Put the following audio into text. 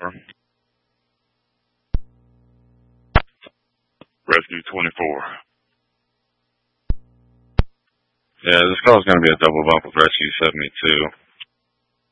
Rescue 24. Yeah, this call is going to be a double bump with Rescue 72.